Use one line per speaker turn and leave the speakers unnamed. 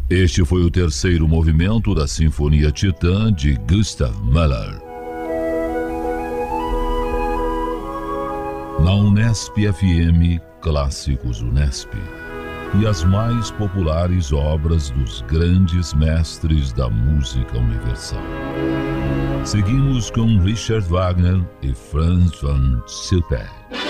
Este foi o terceiro movimento da Sinfonia Titã de Gustav Mahler. Na Unesp FM, Clássicos Unesp. E as mais populares obras dos grandes mestres da música universal. Seguimos com Richard Wagner e Franz von Schumann.